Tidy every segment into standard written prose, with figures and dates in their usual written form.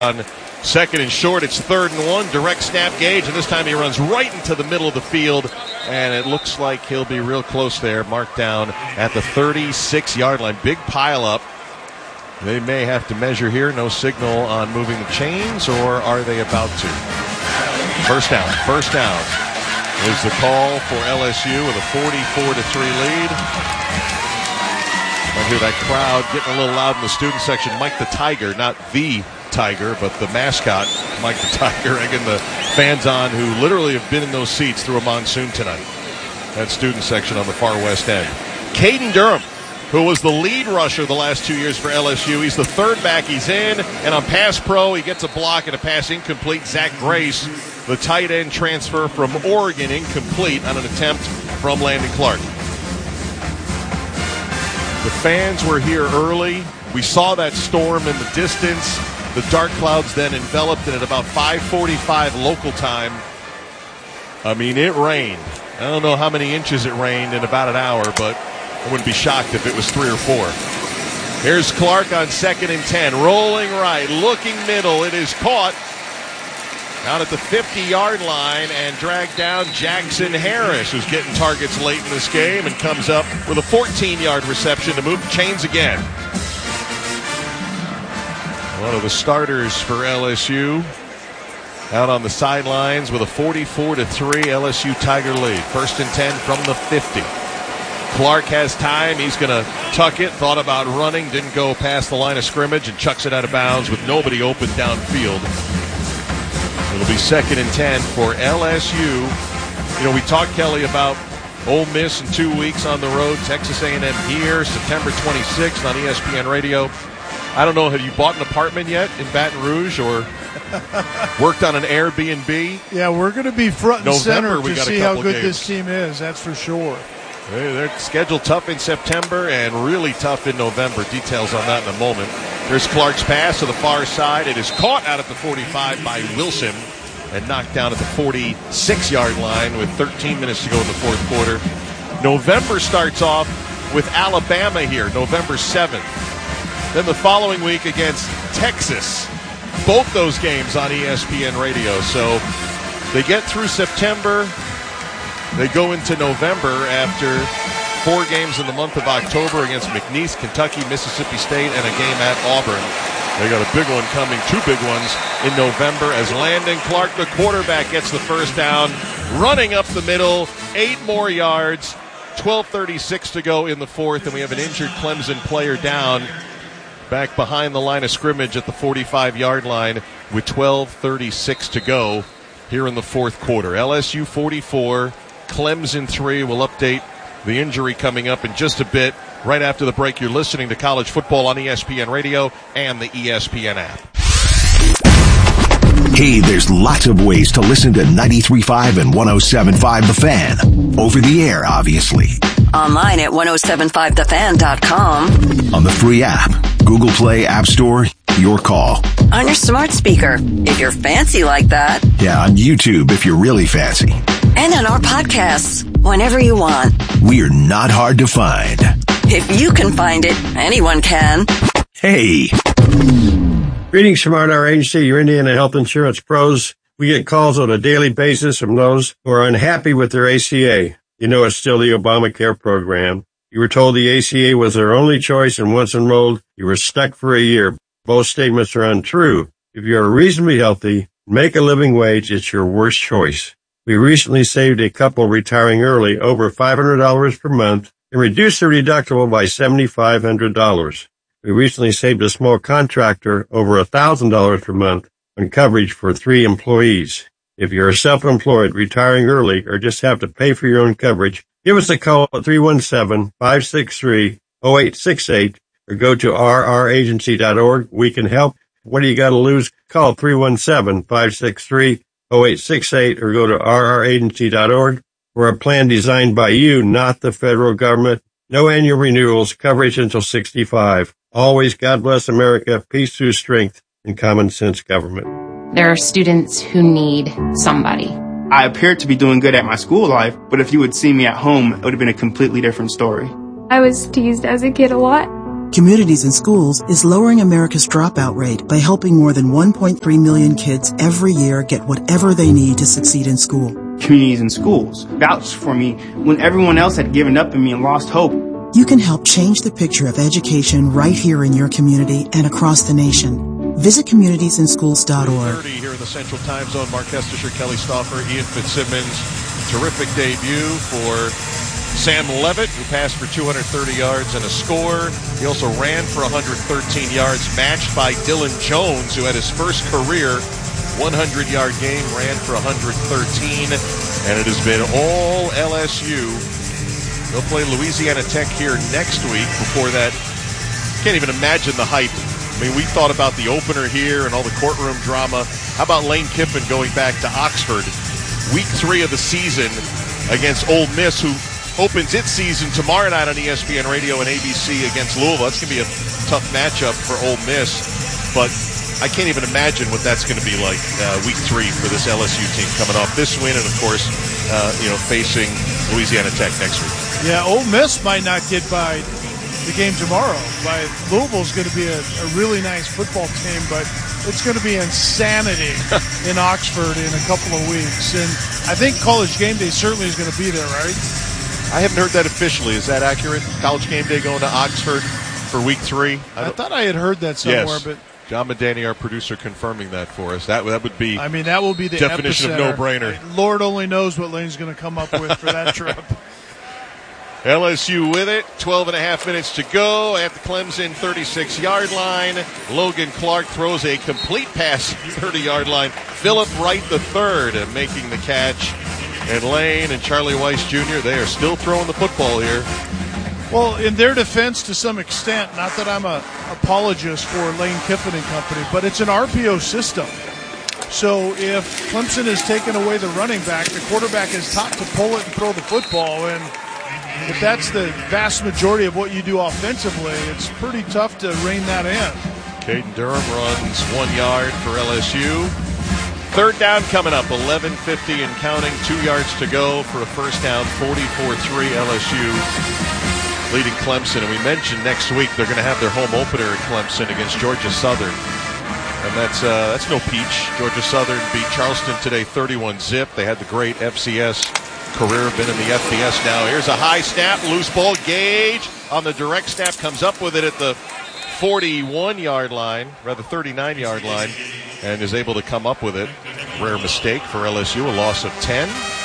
On second and short, it's 3rd and 1, direct snap Gage, and this time he runs right into the middle of the field, and it looks like he'll be real close there, marked down at the 36-yard line. Big pile up. They may have to measure here. No signal on moving the chains, or are they about to? First down is the call for LSU with a 44-3 lead. I hear that crowd getting a little loud in the student section. Mike the Tiger, not the Tiger, but the mascot, Mike the Tiger, egging the fans on who literally have been in those seats through a monsoon tonight. That student section on the far west end. Caden Durham, who was the lead rusher the last 2 years for LSU. He's the third back. He's in, and on pass pro, he gets a block and a pass incomplete. Zach Grace, the tight end transfer from Oregon, incomplete on an attempt from Landon Clark. The fans were here early. We saw that storm in the distance. The dark clouds then enveloped it at about 5:45 local time. I mean, it rained. I don't know how many inches it rained in about an hour, but I wouldn't be shocked if it was 3 or 4. Here's Clark on 2nd and 10. Rolling right, looking middle. It is caught out at the 50-yard line and dragged down Jackson Harris, who's getting targets late in this game and comes up with a 14-yard reception to move the chains again. One of the starters for LSU out on the sidelines with a 44-3 LSU Tiger lead. 1st and 10 from the 50. Clark has time. He's going to tuck it. Thought about running. Didn't go past the line of scrimmage and chucks it out of bounds with nobody open downfield. It'll be 2nd and 10 for LSU. You know, we talked, Kelly, about Ole Miss in 2 weeks on the road. Texas A&M here, September 26th on ESPN Radio. I don't know, have you bought an apartment yet in Baton Rouge or worked on an Airbnb? Yeah, we're going to be front and center to see how good games. This team is, that's for sure. They're scheduled tough in September and really tough in November. Details on that in a moment. There's Clark's pass to the far side. It is caught out at the 45 by Wilson and knocked down at the 46-yard line with 13 minutes to go in the fourth quarter. November starts off with Alabama here, November 7th. Then the following week against Texas. Both those games on ESPN Radio. So they get through September. They go into November after 4 games in the month of October against McNeese, Kentucky, Mississippi State, and a game at Auburn. They got a big one coming, 2 big ones in November as Landon Clark, the quarterback, gets the first down, running up the middle, 8 more yards, 12:36 to go in the fourth, and we have an injured Clemson player down back behind the line of scrimmage at the 45-yard line with 12:36 to go here in the fourth quarter. LSU 44, Clemson 3. We'll update the injury coming up in just a bit. Right after the break, you're listening to College Football on ESPN Radio and the ESPN app. Hey, there's lots of ways to listen to 93.5 and 107.5 The Fan. Over the air, obviously. Online at 1075thefan.com. On the free app, Google Play, App Store, your call. On your smart speaker, if you're fancy like that. Yeah, on YouTube, if you're really fancy. And on our podcasts, whenever you want. We're not hard to find. If you can find it, anyone can. Hey. Greetings from our agency, your Indiana Health Insurance Pros. We get calls on a daily basis from those who are unhappy with their ACA. You know it's still the Obamacare program. You were told the ACA was their only choice, and once enrolled, you were stuck for a year. Both statements are untrue. If you're reasonably healthy, make a living wage, it's your worst choice. We recently saved a couple retiring early over $500 per month and reduced their deductible by $7,500. We recently saved a small contractor over $1,000 per month on coverage for 3 employees. If you're self-employed, retiring early, or just have to pay for your own coverage, give us a call at 317-563-0868 or go to rragency.org. We can help. What do you got to lose? Call 317-563-0868 or go to rragency.org for a plan designed by you, not the federal government. No annual renewals, coverage until 65. Always God bless America, peace through strength, and common sense government. There are students who need somebody. I appeared to be doing good at my school life, but if you would see me at home, it would have been a completely different story. I was teased as a kid a lot. Communities in Schools is lowering America's dropout rate by helping more than 1.3 million kids every year get whatever they need to succeed in school. Communities in Schools vouched for me when everyone else had given up on me and lost hope. You can help change the picture of education right here in your community and across the nation. Visit communitiesInschools.org. 30 here in the Central Time Zone. Mark Estisher, Kelly Stauffer, Ian Fitzsimmons. Terrific debut for Sam Levitt, who passed for 230 yards and a score. He also ran for 113 yards, matched by Dylan Jones, who had his first career 100-yard game, ran for 113. And it has been all LSU. They'll play Louisiana Tech here next week. Before that, can't even imagine the hype. I mean, we thought about the opener here and all the courtroom drama. How about Lane Kiffin going back to Oxford? Week 3 of the season against Ole Miss, who opens its season tomorrow night on ESPN Radio and ABC against Louisville. That's going to be a tough matchup for Ole Miss, but I can't even imagine what that's going to be like week 3 for this LSU team coming off this win and, of course, facing Louisiana Tech next week. Yeah, Ole Miss might not get by the game tomorrow. Louisville's going to be a really nice football team, but it's going to be insanity in Oxford in a couple of weeks. And I think College Game Day certainly is going to be there, right? I haven't heard that officially. Is that accurate? College Game Day going to Oxford for week 3? I thought I had heard that somewhere. Yes. But John Medani, our producer, confirming that for us. That would be. I mean, that will be the definition epicenter. of no-brainer. Lord only knows what Lane's going to come up with for that trip. LSU with it. 12 and a half minutes to go at the Clemson 36-yard line. Logan Clark throws a complete pass 30-yard line. Philip Wright III making the catch. And Lane and Charlie Weiss Jr., they are still throwing the football here. Well, in their defense to some extent, not that I'm an apologist for Lane Kiffin and company, but it's an RPO system. So if Clemson has taken away the running back, the quarterback is taught to pull it and throw the football. And if that's the vast majority of what you do offensively, it's pretty tough to rein that in. Caden Durham runs 1 yard for LSU. Third down coming up, 11:50 and counting, 2 yards to go for a first down, 44-3 LSU leading Clemson. And we mentioned next week they're going to have their home opener at Clemson against Georgia Southern. And that's no peach. Georgia Southern beat Charleston today 31-zip. They had the great FCS career, been in the FBS now. Here's a high snap, loose ball. Gage on the direct snap comes up with it at the 41-yard line, rather 39-yard line, and is able to come up with it. Rare mistake for LSU, a loss of 10.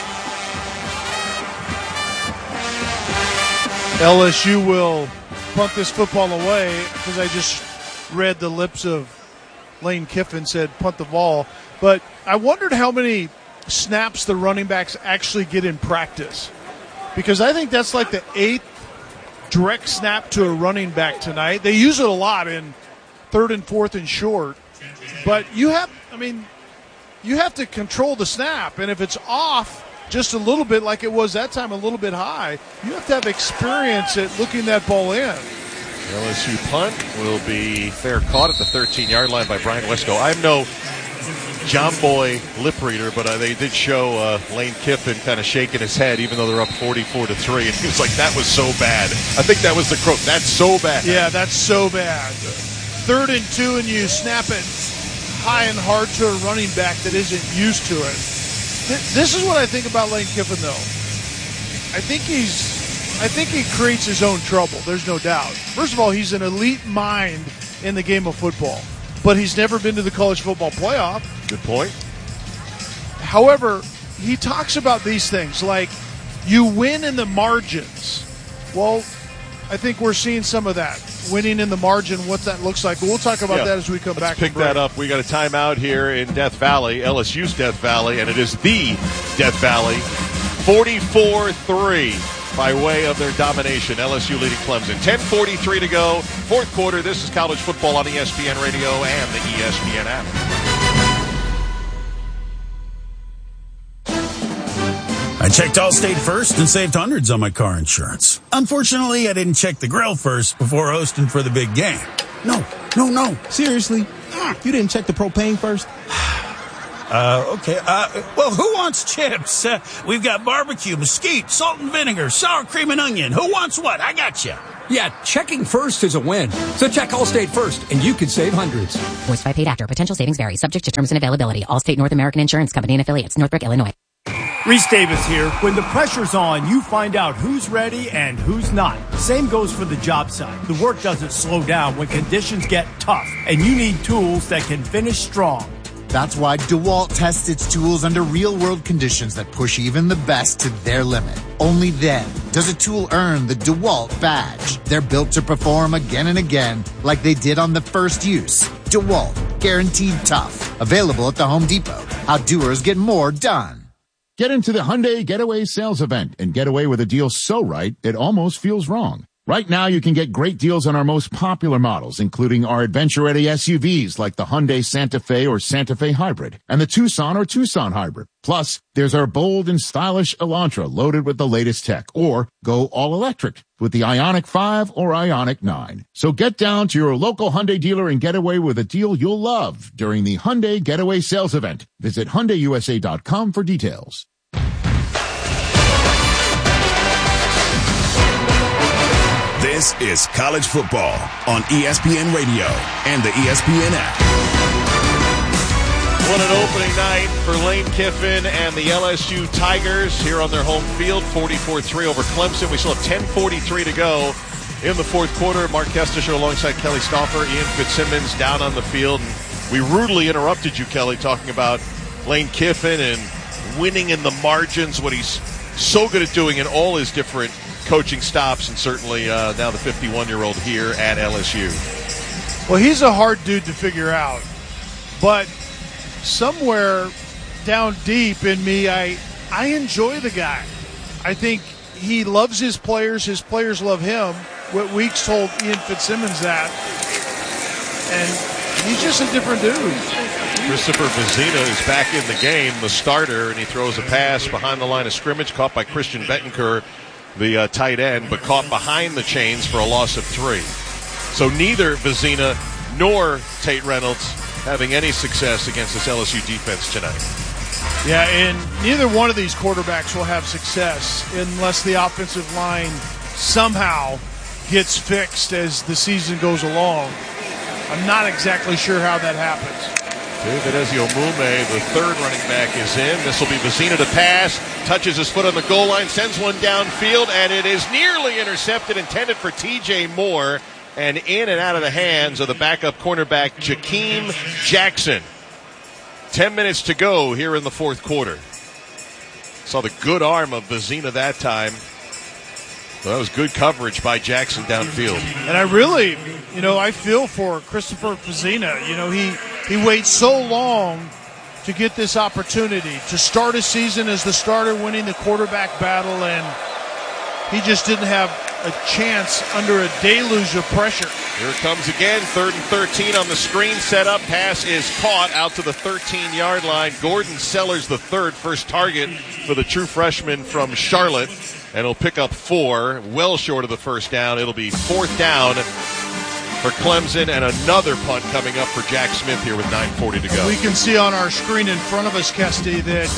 LSU will punt this football away because I just read the lips of Lane Kiffin said punt the ball. But I wondered how many snaps the running backs actually get in practice, because I think that's like the 8th direct snap to a running back tonight. They use it a lot in 3rd and 4th and short, but you have to control the snap, and if it's off just a little bit like it was that time, a little bit high, you have to have experience at looking that ball in. LSU punt will be fair caught at the 13-yard line by Brian Wesco. I'm no John Boy lip reader, but they did show Lane Kiffin kind of shaking his head, even though they're up 44-3, and he was like, "That was so bad." I think that was the quote. "That's so bad." Yeah, that's so bad. 3rd and 2, and you snap it high and hard to a running back that isn't used to it. This is what I think about Lane Kiffin, though. I think he creates his own trouble. There's no doubt. First of all, he's an elite mind in the game of football, but he's never been to the college football playoff. Good point. However, he talks about these things like you win in the margins. Well, I think we're seeing some of that. Winning in the margin, what that looks like. But we'll talk about that as we come back. Let's pick that up. We got a timeout here in Death Valley, LSU's Death Valley, and it is the Death Valley, 44-3 by way of their domination. LSU leading Clemson. 10:43 to go, 4th quarter. This is college football on ESPN Radio and the ESPN app. I checked Allstate first and saved hundreds on my car insurance. Unfortunately, I didn't check the grill first before hosting for the big game. No. Seriously? You didn't check the propane first? Okay. Well, who wants chips? We've got barbecue, mesquite, salt and vinegar, sour cream and onion. Who wants what? I got you. Yeah, checking first is a win. So check Allstate first, and you could save hundreds. Voiced by paid actor. Potential savings vary. Subject to terms and availability. Allstate North American Insurance Company and affiliates. Northbrook, Illinois. Reese Davis here. When the pressure's on, you find out who's ready and who's not. Same goes for the job site. The work doesn't slow down when conditions get tough, and you need tools that can finish strong. That's why DeWalt tests its tools under real-world conditions that push even the best to their limit. Only then does a tool earn the DeWalt badge. They're built to perform again and again like they did on the first use. DeWalt, guaranteed tough. Available at the Home Depot. How doers get more done. Get into the Hyundai Getaway Sales Event and get away with a deal so right it almost feels wrong. Right now, you can get great deals on our most popular models, including our adventure-ready SUVs like the Hyundai Santa Fe or Santa Fe Hybrid and the Tucson or Tucson Hybrid. Plus, there's our bold and stylish Elantra loaded with the latest tech, or go all-electric with the Ioniq 5 or Ioniq 9. So get down to your local Hyundai dealer and get away with a deal you'll love during the Hyundai Getaway Sales Event. Visit HyundaiUSA.com for details. This is college football on ESPN Radio and the ESPN app. What an opening night for Lane Kiffin and the LSU Tigers here on their home field, 44-3 over Clemson. We still have 10:43 to go in the fourth quarter. Mark Kestisher alongside Kelly Stauffer, Ian Fitzsimmons down on the field. And we rudely interrupted you, Kelly, talking about Lane Kiffin and winning in the margins, what he's so good at doing in all his different coaching stops, and certainly now the 51-year-old here at LSU. Well, he's a hard dude to figure out, but somewhere down deep in me, I enjoy the guy. I think he loves his players love him. Whit Weeks told Ian Fitzsimmons that, and he's just a different dude. Christopher Vezina is back in the game, the starter, and he throws a pass behind the line of scrimmage, caught by Christian Bettencourt, the tight end, but caught behind the chains for a loss of 3. So neither Vezina nor Tate Reynolds having any success against this LSU defense tonight. Yeah, and neither one of these quarterbacks will have success unless the offensive line somehow gets fixed as the season goes along. I'm not exactly sure how that happens. David Eziomume, the third running back, is in. This will be Vezina to pass. Touches his foot on the goal line, sends one downfield, and it is nearly intercepted, intended for T.J. Moore, and in and out of the hands of the backup cornerback, Jakeem Jackson. 10 minutes to go here in the fourth quarter. Saw the good arm of Vezina that time. So that was good coverage by Jackson downfield. And I really, I feel for Christopher Vezina. He waits so long to get this opportunity to start a season as the starter, winning the quarterback battle, and he just didn't have a chance under a deluge of pressure. Here it comes again, 3rd and 13 on the screen setup. Pass is caught out to the 13-yard line. Gordon Sellers, the third, first target for the true freshman from Charlotte. And he'll pick up 4, well short of the first down. It'll be 4th down for Clemson, and another punt coming up for Jack Smith here with 9:40 to go. We can see on our screen in front of us, Kesty, that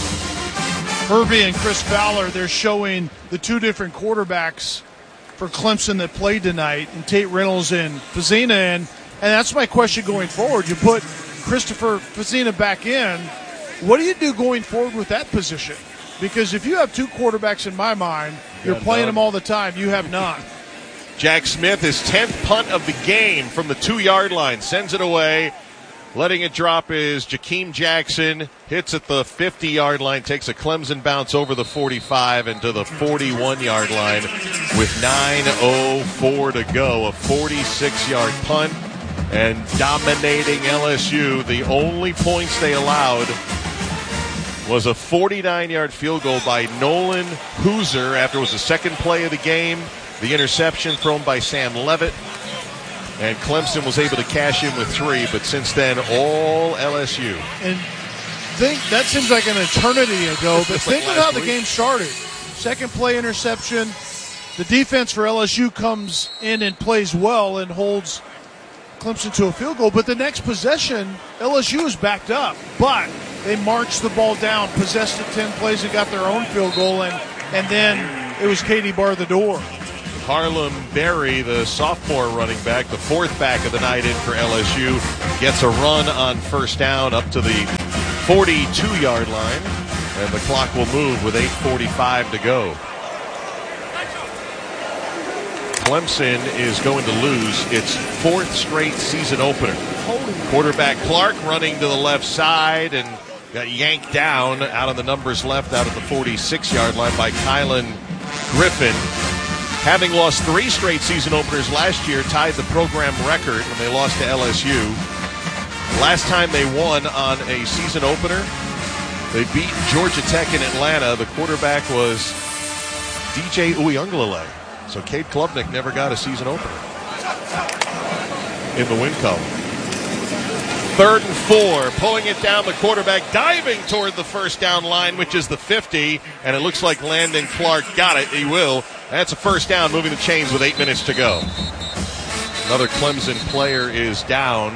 Herbie and Chris Fowler, they're showing the two different quarterbacks for Clemson that played tonight, and Tate Reynolds and Vezina. And that's my question going forward. You put Christopher Vezina back in. What do you do going forward with that position? Because if you have two quarterbacks in my mind, you're playing them all the time. You have none. Jack Smith, his 10th punt of the game from the 2-yard line, sends it away. Letting it drop is Jakeem Jackson. Hits at the 50-yard line, takes a Clemson bounce over the 45 and to the 41-yard line with 9:04 to go. A 46-yard punt, and dominating LSU. The only points they allowed was a 49-yard field goal by Nolan Hooser after it was the second play of the game. The interception thrown by Sam Levitt. And Clemson was able to cash in with 3, but since then, all LSU. And that seems like an eternity ago, but think of how the game started. Second play interception. The defense for LSU comes in and plays well and holds Clemson to a field goal, but the next possession, LSU is backed up, but they marched the ball down, possessed it 10 plays and got their own field goal, and then it was Katie bar the door. Harlem Berry, the sophomore running back, the fourth back of the night in for LSU, gets a run on first down up to the 42-yard line, and the clock will move with 8:45 to go. Clemson is going to lose its fourth straight season opener. Quarterback Clark running to the left side and got yanked down out of the numbers left out at the 46-yard line by Kylan Griffin. Having lost 3 straight season openers last year, tied the program record when they lost to LSU. Last time they won on a season opener, they beat Georgia Tech in Atlanta. The quarterback was DJ Uiagalelei. So Cade Klubnik never got a season opener in the win column. 3rd and 4, pulling it down, the quarterback diving toward the first down line, which is the 50, and it looks like Landon Clark got it. He will. That's a first down, moving the chains with 8 minutes to go. Another Clemson player is down.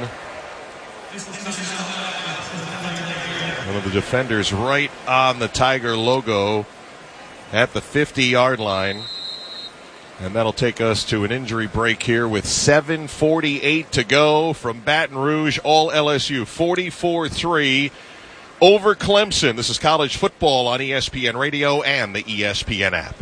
One of the defenders right on the Tiger logo at the 50-yard line. And that'll take us to an injury break here with 7:48 to go from Baton Rouge. All LSU 44-3 over Clemson. This is college football on ESPN Radio and the ESPN app.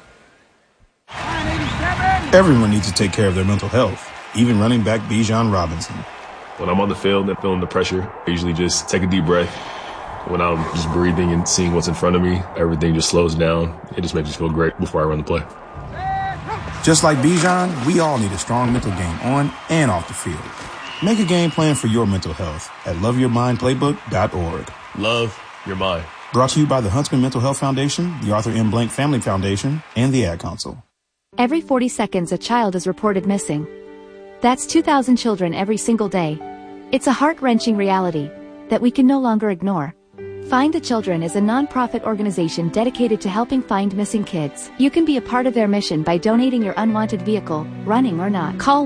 Everyone needs to take care of their mental health, even running back Bijan Robinson. When I'm on the field and feeling the pressure, I usually just take a deep breath. When I'm just breathing and seeing what's in front of me, everything just slows down. It just makes me feel great before I run the play. Just like Bijan, we all need a strong mental game on and off the field. Make a game plan for your mental health at loveyourmindplaybook.org. Love your mind. Brought to you by the Huntsman Mental Health Foundation, the Arthur M. Blank Family Foundation, and the Ad Council. Every 40 seconds, a child is reported missing. That's 2,000 children every single day. It's a heart-wrenching reality that we can no longer ignore. Find the Children is a non-profit organization dedicated to helping find missing kids. You can be a part of their mission by donating your unwanted vehicle, running or not. Call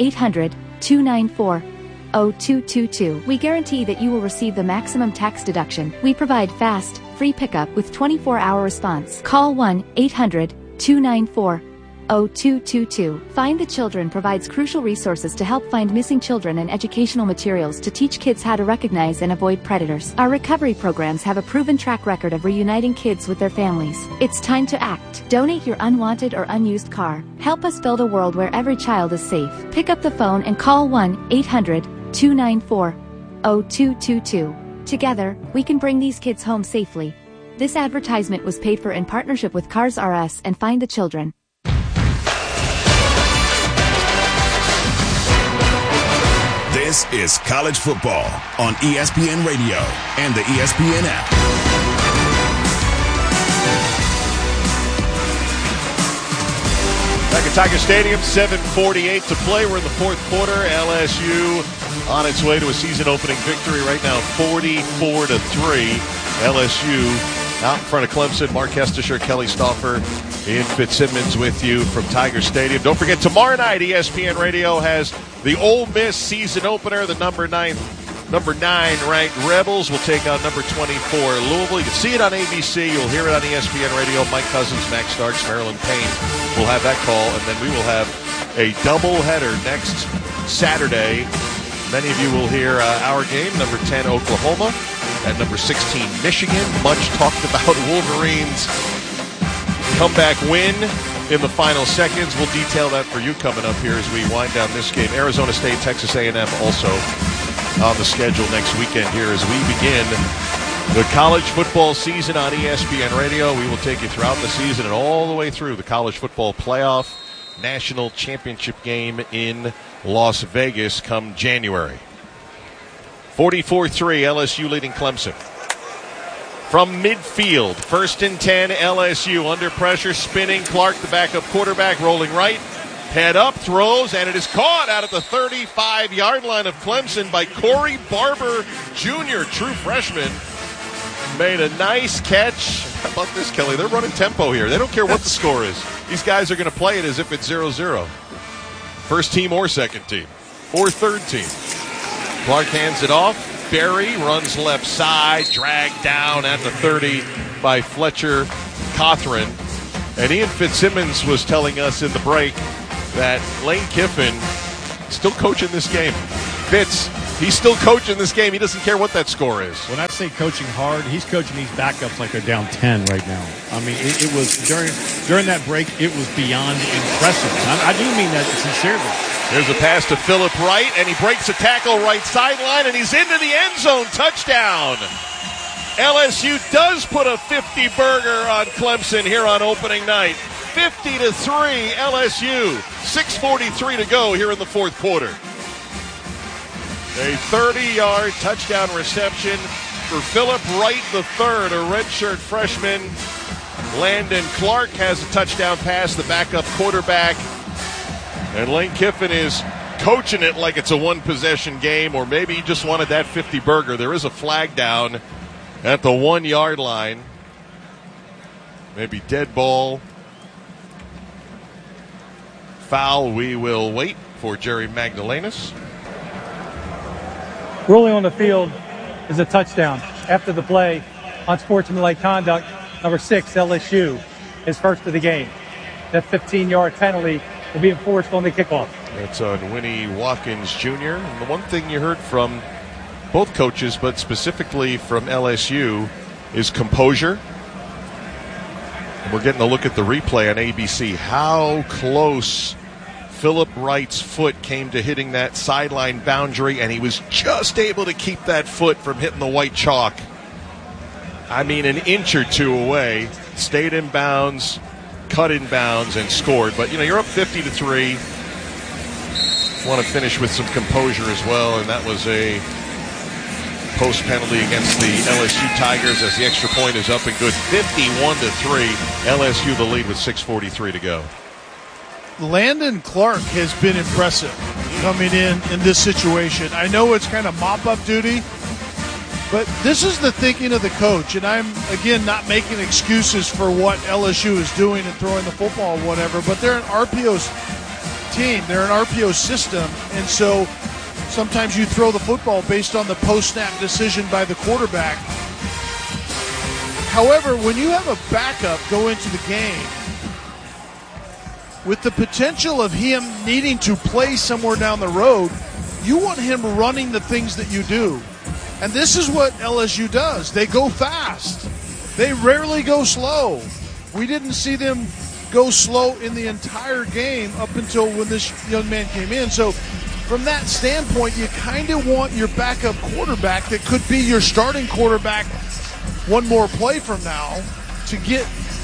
1-800-294-0222. We guarantee that you will receive the maximum tax deduction. We provide fast, free pickup with 24-hour response. Call 1-800-294-0222. Find the Children provides crucial resources to help find missing children and educational materials to teach kids how to recognize and avoid predators. Our recovery programs have a proven track record of reuniting kids with their families. It's time to act. Donate your unwanted or unused car. Help us build a world where every child is safe. Pick up the phone and call 1-800-294-0222. Together, we can bring these kids home safely. This advertisement was paid for in partnership with Cars R Us and Find the Children. This is college football on ESPN Radio and the ESPN app. Back at Tiger Stadium, 7:48 to play. We're in the fourth quarter. LSU on its way to a season-opening victory right now, 44-3. LSU out in front of Clemson. Mark Hestisher, Kelly Stauffer, Ian Fitzsimmons with you from Tiger Stadium. Don't forget, tomorrow night, ESPN Radio has the Ole Miss season opener. The number 9 ranked Rebels will take on number 24 Louisville. You can see it on ABC. You'll hear it on ESPN Radio. Mike Cousins, Max Starks, Marilyn Payne will have that call. And then we will have a doubleheader next Saturday. Many of you will hear our game, number 10 Oklahoma and number 16 Michigan. Much talked about Wolverines' comeback win in the final seconds. We'll detail that for you coming up here as we wind down this game. Arizona State, Texas A&M also on the schedule next weekend here as we begin the college football season on ESPN Radio. We will take you throughout the season and all the way through the college football playoff national championship game in Las Vegas come January. 44-3, LSU leading Clemson. From midfield, 1st and 10, LSU under pressure, spinning. Clark, the backup quarterback, rolling right. Head up, throws, and it is caught out at the 35-yard line of Clemson by Corey Barber Jr., true freshman. Made a nice catch. How about this, Kelly? They're running tempo here. They don't care what the score is. These guys are going to play it as if it's 0-0. First team or second team or third team. Clark hands it off. Berry runs left side, dragged down at the 30 by Fletcher Cothran. And Ian Fitzsimmons was telling us in the break that Lane Kiffin still coaching this game. Fitz, he's still coaching this game. He doesn't care what that score is. When I say coaching hard, he's coaching these backups like they're down 10 right now. I mean, it was during that break, it was beyond impressive. I do mean that sincerely. There's a pass to Philip Wright, and he breaks a tackle right sideline, and he's into the end zone. Touchdown. LSU does put a 50-burger on Clemson here on opening night. 50-3 LSU. 6:43 to go here in the fourth quarter. A 30-yard touchdown reception for Philip Wright III, a redshirt freshman. Landon Clark has a touchdown pass, the backup quarterback. And Lane Kiffin is coaching it like it's a one-possession game, or maybe he just wanted that 50-burger. There is a flag down at the 1-yard line. Maybe dead ball. Foul. We will wait for Jerry Magdalenas. Ruling on the field is a touchdown. After the play, unsportsmanlike conduct, number 6, LSU, is first of the game. That 15-yard penalty will be enforced on the kickoff. That's on Winnie Watkins Jr. And the one thing you heard from both coaches, but specifically from LSU, is composure. And we're getting a look at the replay on ABC. How close Philip Wright's foot came to hitting that sideline boundary, and he was just able to keep that foot from hitting the white chalk. I mean, an inch or two away. Stayed in bounds, cut in bounds, and scored. But, you're up 50-3. Want to finish with some composure as well, and that was a post penalty against the LSU Tigers as the extra point is up and good. 51-3. LSU the lead with 6:43 to go. Landon Clark has been impressive coming in this situation. I know it's kind of mop-up duty, but this is the thinking of the coach. And I'm, again, not making excuses for what LSU is doing and throwing the football or whatever, but they're an RPO team. They're an RPO system. And so sometimes you throw the football based on the post-snap decision by the quarterback. However, when you have a backup go into the game, with the potential of him needing to play somewhere down the road, you want him running the things that you do. And this is what LSU does. They go fast. They rarely go slow. We didn't see them go slow in the entire game up until when this young man came in. So from that standpoint, you kind of want your backup quarterback that could be your starting quarterback one more play from now to get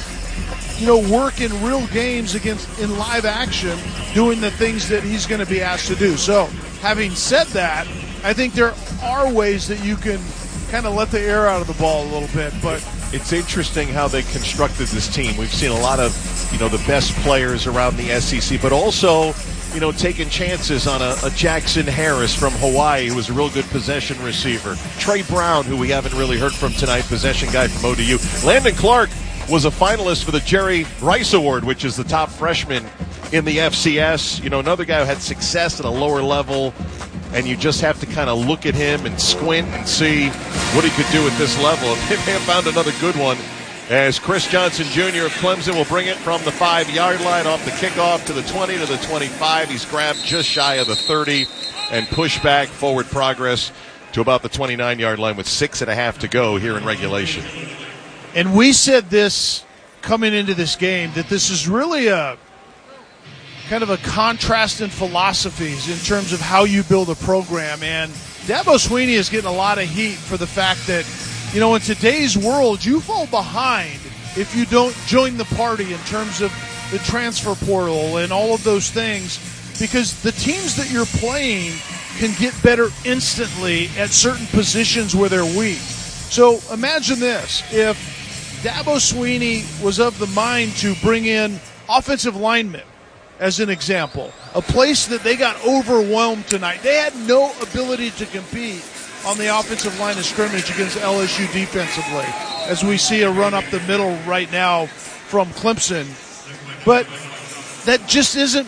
work in real games in live action, doing the things that he's going to be asked to do. So, having said that, I think there are ways that you can kind of let the air out of the ball a little bit. But it's interesting how they constructed this team. We've seen a lot of, the best players around the SEC, but also, taking chances on a Jackson Harris from Hawaii, who was a real good possession receiver. Trey Brown, who we haven't really heard from tonight, possession guy from ODU. Landon Clark was a finalist for the Jerry Rice Award, which is the top freshman in the FCS. Another guy who had success at a lower level, and you just have to kind of look at him and squint and see what he could do at this level. And they may have found another good one, as Chris Johnson Jr. of Clemson will bring it from the 5-yard line off the kickoff to the 20 to the 25. He's grabbed just shy of the 30 and pushed back forward progress to about the 29-yard line with 6.5 to go here in regulation. And we said this coming into this game, that this is really a kind of a contrast in philosophies in terms of how you build a program. And Dabo Swinney is getting a lot of heat for the fact that, in today's world, you fall behind if you don't join the party in terms of the transfer portal and all of those things, because the teams that you're playing can get better instantly at certain positions where they're weak. So imagine this. If Dabo Swinney was of the mind to bring in offensive linemen, as an example, a place that they got overwhelmed tonight. They had no ability to compete on the offensive line of scrimmage against LSU defensively, as we see a run up the middle right now from Clemson. But that just isn't what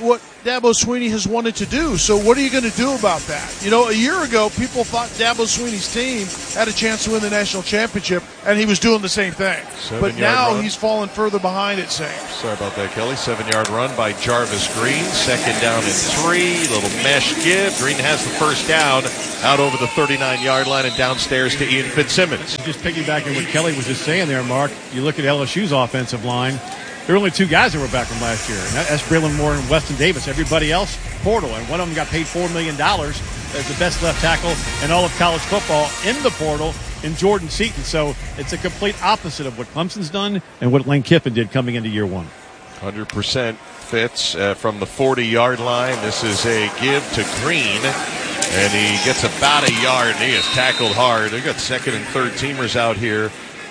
Dabo Swinney has wanted to do. So what are you going to do about that? You know, a year ago, people thought Dabo Swinney's team had a chance to win the national championship, and he was doing the same thing. But now he's fallen further behind, it seems. Sorry about that, Kelly. 7-yard run by Jarvis Green. 2nd down and 3. Little mesh give. Green has the first down out over the 39-yard line and downstairs to Ian Fitzsimmons. Just piggybacking what Kelly was just saying there, Mark, you look at LSU's offensive line, there were only 2 guys that were back from last year, and that's Braylon Moore and Weston Davis. Everybody else, portal, and one of them got paid $4 million as the best left tackle in all of college football in the portal in Jordan Seaton. So it's a complete opposite of what Clemson's done and what Lane Kiffin did coming into year 1. 100% Fitz from the 40-yard line. This is a give to Green, and he gets about a yard, and he is tackled hard. They've got 2nd and 3rd teamers out here.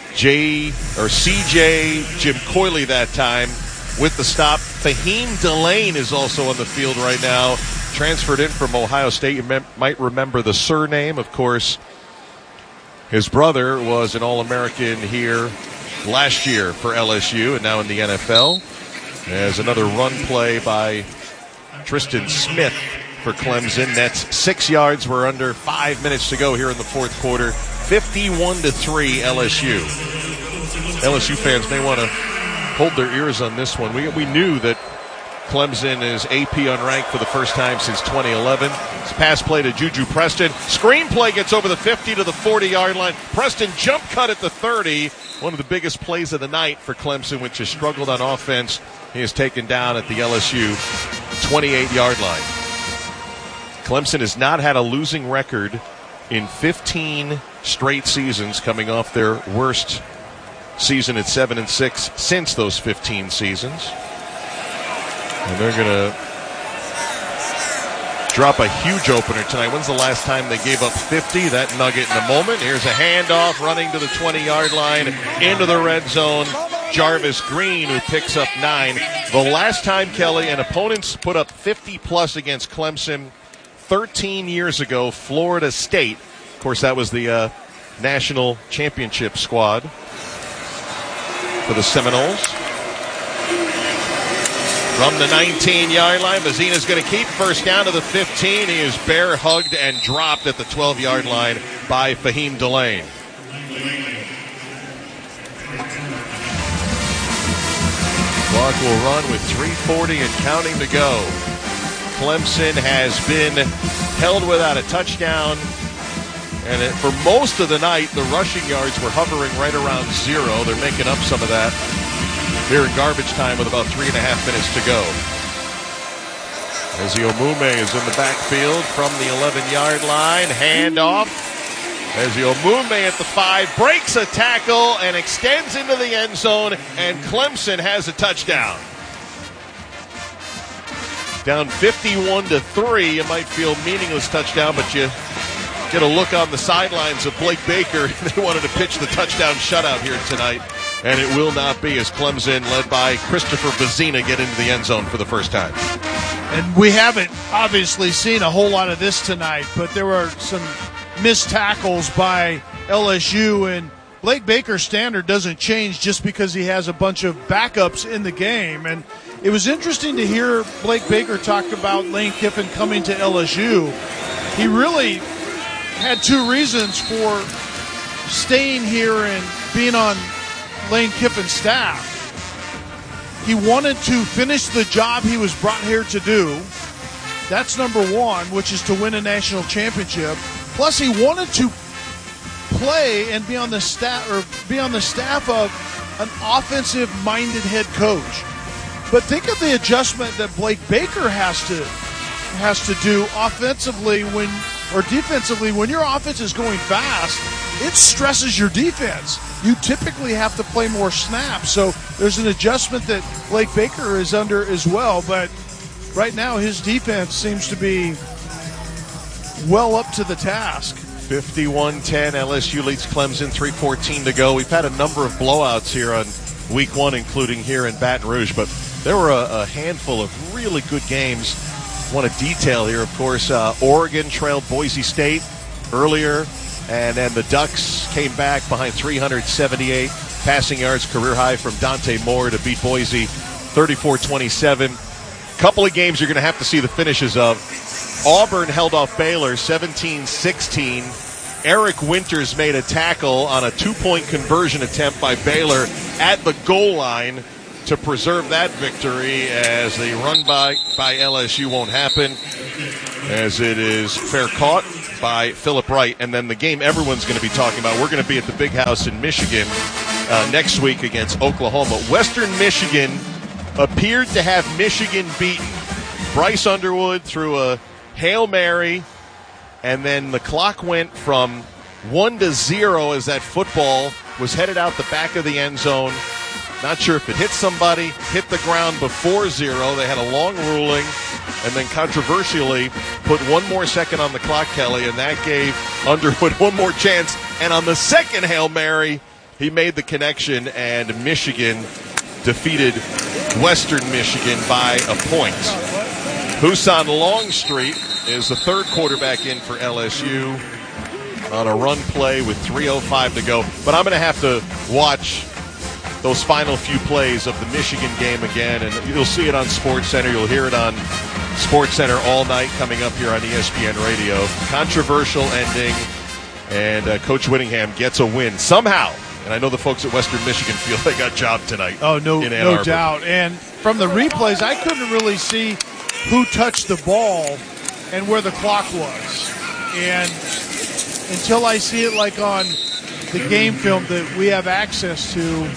CJ Jim Coyley that time with the stop. Fahim Delane is also on the field right now, transferred in from Ohio State. You might remember the surname, of course. His brother was an All-American here last year for LSU and now in the NFL. There's another run play by Tristan Smith for Clemson. That's 6 yards. We're under 5 minutes to go here in the fourth quarter. 51-3 LSU. LSU fans may want to hold their ears on this one. We knew that Clemson is AP unranked for the first time since 2011. It's pass play to Juju Preston. Screen play gets over the 50 to the 40-yard line. Preston jump cut at the 30. One of the biggest plays of the night for Clemson, which has struggled on offense. He is taken down at the LSU 28-yard line. Clemson has not had a losing record in 15 straight seasons, coming off their worst season at 7-6 since those 15 seasons. And they're going to drop a huge opener tonight. When's the last time they gave up 50? That nugget in a moment. Here's a handoff running to the 20-yard line into the red zone. Jarvis Green, who picks up 9. The last time, Kelly, an opponent's put up 50-plus against Clemson 13 years ago, Florida State. Of course, that was the national championship squad for the Seminoles. From the 19-yard line, Mazina's going to keep first down to the 15. He is bear hugged and dropped at the 12-yard line by Fahim Delane. Clock will run with 3:40 and counting to go. Clemson has been held without a touchdown. And for most of the night, the rushing yards were hovering right around 0. They're making up some of that here in garbage time with about 3.5 minutes to go. Ezio Mume is in the backfield from the 11-yard line. Handoff. Ezio Mume at the 5, breaks a tackle and extends into the end zone, and Clemson has a touchdown. Down 51-3. It might feel meaningless touchdown, but you get a look on the sidelines of Blake Baker. They wanted to pitch the touchdown shutout here tonight, and it will not be, as Clemson, led by Christopher Bazina, get into the end zone for the first time. And we haven't obviously seen a whole lot of this tonight, but there were some missed tackles by LSU, and Blake Baker's standard doesn't change just because he has a bunch of backups in the game. And it was interesting to hear Blake Baker talk about Lane Kiffin coming to LSU. He really had 2 reasons for staying here and being on Lane Kiffin's staff. He wanted to finish the job he was brought here to do. That's number 1, which is to win a national championship. Plus, he wanted to play and be on the staff of an offensive-minded head coach. But think of the adjustment that Blake Baker has to do offensively or defensively. When your offense is going fast, it stresses your defense. You typically have to play more snaps. So there's an adjustment that Blake Baker is under as well. But right now, his defense seems to be well up to the task. 51-10, LSU leads Clemson, 3:14 to go. We've had a number of blowouts here on week 1, including here in Baton Rouge, but there were a handful of really good games. I want to detail here, of course, Oregon trailed Boise State earlier, and then the Ducks came back behind 378 passing yards, career high from Dante Moore to beat Boise 34-27. Couple of games you're going to have to see the finishes of. Auburn held off Baylor 17-16. Eric Winters made a tackle on a 2-point conversion attempt by Baylor at the goal line to preserve that victory, as the run by LSU won't happen, as it is fair caught by Philip Wright. And then the game everyone's going to be talking about, we're going to be at the Big House in Michigan next week against Oklahoma. Western Michigan appeared to have Michigan beaten. Bryce Underwood threw a Hail Mary, and then the clock went from 1-0 as that football was headed out the back of the end zone. Not sure if it hit somebody, hit the ground before 0. They had a long ruling, and then controversially put 1 more second on the clock, Kelly, and that gave Underwood 1 more chance. And on the second Hail Mary, he made the connection, and Michigan defeated Western Michigan by a point. Husan Longstreet is the third quarterback in for LSU on a run play with 3:05 to go. But I'm going to have to watch those final few plays of the Michigan game again, and you'll see it on SportsCenter. You'll hear it on SportsCenter all night coming up here on ESPN Radio. Controversial ending, and Coach Whittingham gets a win somehow. And I know the folks at Western Michigan feel they got jobbed tonight. Oh, no doubt. And from the replays, I couldn't really see who touched the ball and where the clock was. And until I see it like on the game film that we have access to,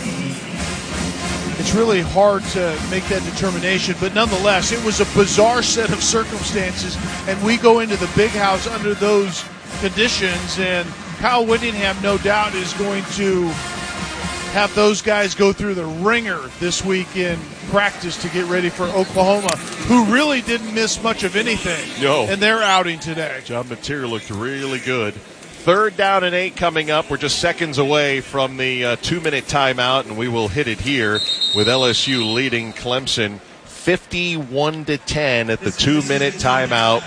it's really hard to make that determination. But nonetheless, it was a bizarre set of circumstances, and we go into the Big House under those conditions, and Kyle Whittingham, no doubt, is going to have those guys go through the ringer this week in practice to get ready for Oklahoma, who really didn't miss much of anything in their outing today. John Mateer looked really good. 3rd down and 8 coming up. We're just seconds away from the 2-minute timeout, and we will hit it here with LSU leading Clemson 51-10 at the 2-minute timeout.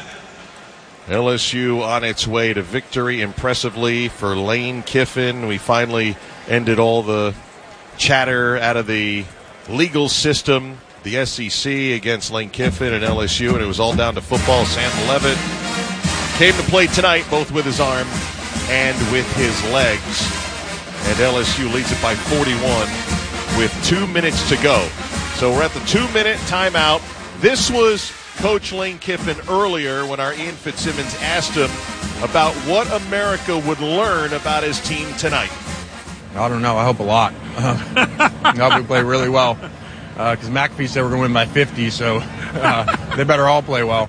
LSU on its way to victory impressively for Lane Kiffin. We finally ended all the chatter out of the legal system, the SEC against Lane Kiffin and LSU, and it was all down to football. Sam Levitt came to play tonight, both with his arm and with his legs, and LSU leads it by 41 with 2 minutes to go. So we're at the 2-minute timeout. This was Coach Lane Kiffin earlier when our Ian Fitzsimmons asked him about what America would learn about his team tonight. I don't know. I hope a lot. I hope we play really well, because McAfee said we're going to win by 50, so they better all play well.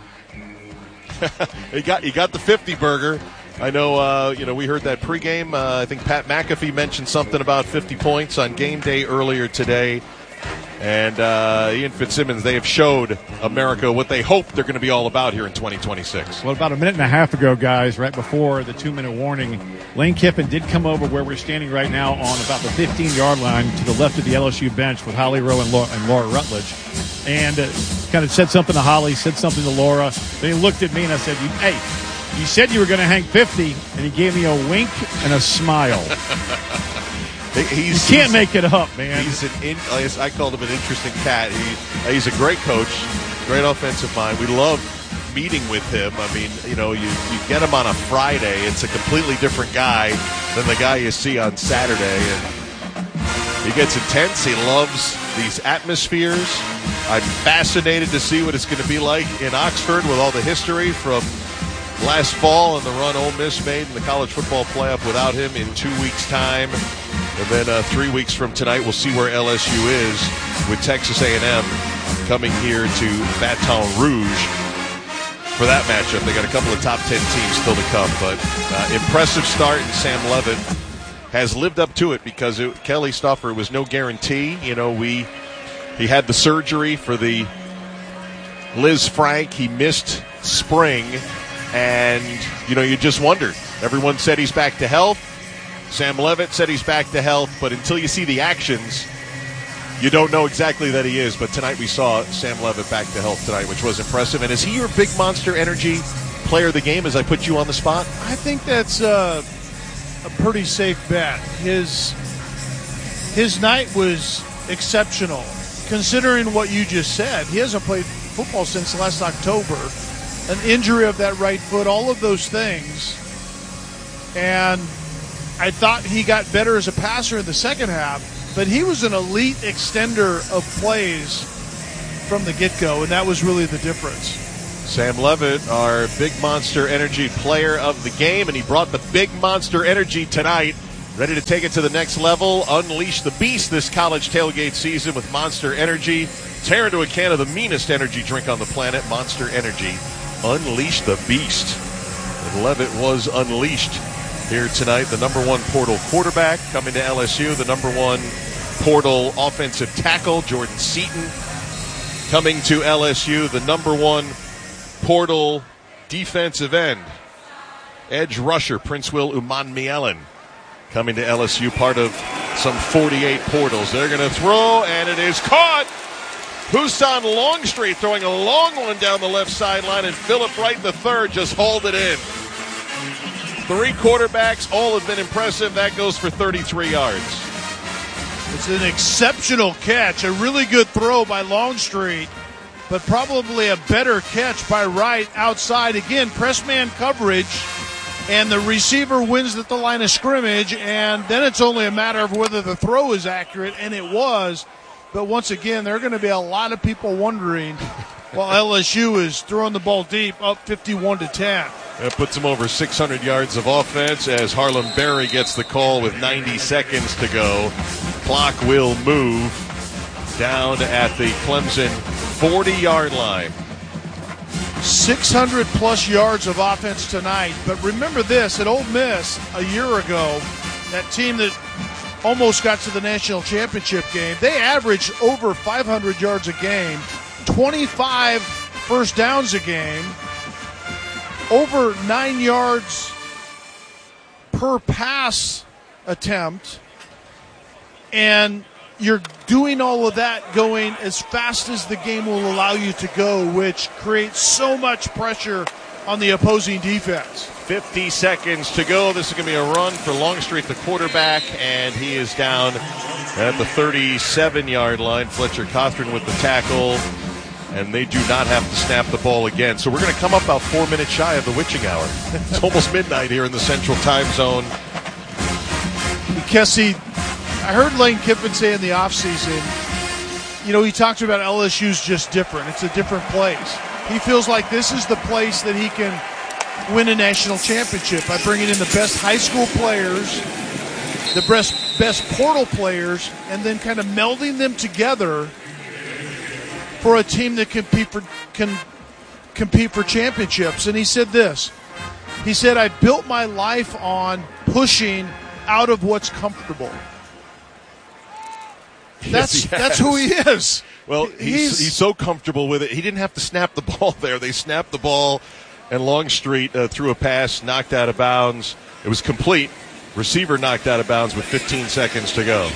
You got the 50 burger. I know, we heard that pregame. I think Pat McAfee mentioned something about 50 points on game day earlier today. And Ian Fitzsimmons, they have showed America what they hope they're going to be all about here in 2026. Well, about a minute and a half ago, guys, right before the 2-minute warning, Lane Kiffin did come over where we're standing right now on about the 15-yard line to the left of the LSU bench with Holly Rowe and Laura Rutledge. And kind of said something to Holly, said something to Laura. Then he looked at me and I said, hey, you said you were going to hang 50, and he gave me a wink and a smile. You can't make it up, man. I called him an interesting cat. He's a great coach, great offensive mind. We love meeting with him. I mean, you get him on a Friday, it's a completely different guy than the guy you see on Saturday. And he gets intense. He loves these atmospheres. I'm fascinated to see what it's going to be like in Oxford with all the history from last fall and the run Ole Miss made in the college football playoff without him in 2 weeks' time. And then 3 weeks from tonight, we'll see where LSU is with Texas A&M coming here to Baton Rouge for that matchup. They got a couple of top 10 teams still to come, but impressive start, and Sam Levitt has lived up to it because Kelly Stauffer was no guarantee. He had the surgery for the Liz Frank. He missed spring, and you just wondered. Everyone said he's back to health. Sam Levitt said he's back to health, but until you see the actions, you don't know exactly that he is. But tonight we saw Sam Levitt back to health tonight, which was impressive. And is he your big Monster Energy player of the game as I put you on the spot? I think that's a pretty safe bet. His night was exceptional. considering what you just said, he hasn't played football since last October. An injury of that right foot, all of those things. And I thought he got better as a passer in the second half, but he was an elite extender of plays from the get-go, and that was really the difference. Sam Levitt, our Big Monster Energy player of the game, and he brought the Big Monster Energy tonight. Ready to take it to the next level, unleash the beast this college tailgate season with Monster Energy. Tear into a can of the meanest energy drink on the planet, Monster Energy. Unleash the beast. And Levitt was unleashed here tonight. The number one portal quarterback coming to LSU. The number one portal offensive tackle, Jordan Seaton, coming to LSU. The number one portal defensive end, edge rusher, Prince Will Umanmielen, coming to LSU, part of some 48 portals. They're going to throw, and it is caught. Husan Longstreet throwing a long one down the left sideline, and Philip Wright III just hauled it in. 3 quarterbacks, all have been impressive. That goes for 33 yards. It's an exceptional catch, a really good throw by Longstreet, but probably a better catch by Wright outside. Again, press man coverage, and the receiver wins at the line of scrimmage, and then it's only a matter of whether the throw is accurate, and it was. But once again, there are going to be a lot of people wondering while LSU is throwing the ball deep, up 51-10. That puts them over 600 yards of offense as Harlem Berry gets the call with 90 seconds to go. Clock will move down at the Clemson 40-yard line. 600-plus yards of offense tonight. But remember this, at Ole Miss a year ago, that team that almost got to the national championship game, they averaged over 500 yards a game, 25 first downs a game, over 9 yards per pass attempt, and you're doing all of that going as fast as the game will allow you to go, which creates so much pressure on the opposing defense. 50 seconds to go. This is going to be a run for Longstreet, the quarterback, and he is down at the 37-yard line. Fletcher Cothran with the tackle, and they do not have to snap the ball again. So we're going to come up about 4 minutes shy of the witching hour. It's almost midnight here in the Central Time Zone. Kessie, I heard Lane Kiffin say in the offseason, he talked about LSU's just different. It's a different place. He feels like this is the place that he can win a national championship by bringing in the best high school players, the best portal players, and then kind of melding them together for a team that can compete for championships. And he said this. He said, I built my life on pushing out of what's comfortable. That's who he is. Well, he's so comfortable with it. He didn't have to snap the ball there. They snapped the ball, and Longstreet threw a pass, knocked out of bounds. It was complete. Receiver knocked out of bounds with 15 seconds to go.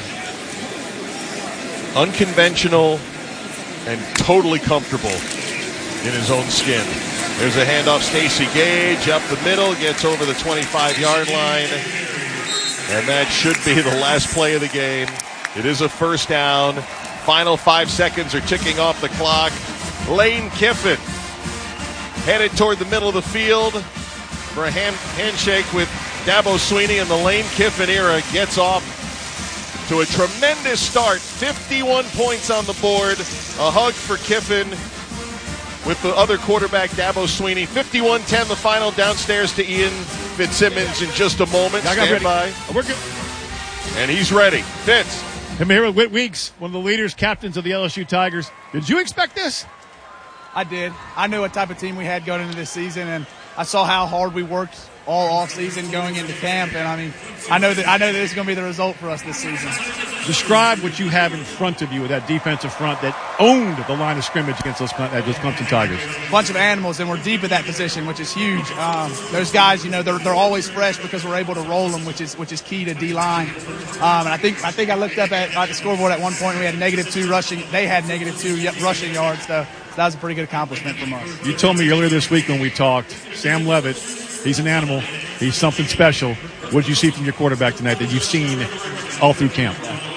Unconventional and totally comfortable in his own skin. There's a handoff. Stacey Gage up the middle, gets over the 25-yard line, and that should be the last play of the game. It is a first down. Final 5 seconds are ticking off the clock. Lane Kiffin headed toward the middle of the field for a handshake with Dabo Swinney, and the Lane Kiffin era gets off to a tremendous start. 51 points on the board. A hug for Kiffin with the other quarterback, Dabo Swinney. 51-10 the final. Downstairs to Ian Fitzsimmons in just a moment. Stand by. We're good. And he's ready. Fitz. I'm here with Whit Weeks, one of the leaders, captains of the LSU Tigers. Did you expect this? I did. I knew what type of team we had going into this season, and I saw how hard we worked all off season going into camp, and I know that this is going to be the result for us this season. Describe what you have in front of you with that defensive front that owned the line of scrimmage against those Clemson Tigers. Bunch of animals, and we're deep at that position, which is huge. Those guys, they're always fresh because we're able to roll them, which is key to D-line. And I think I looked up at the scoreboard at one point. We had -2 rushing. They had -2 rushing yards, so that was a pretty good accomplishment from us. You told me earlier this week when we talked, Sam Levitt, he's an animal. He's something special. What did you see from your quarterback tonight that you've seen all through camp?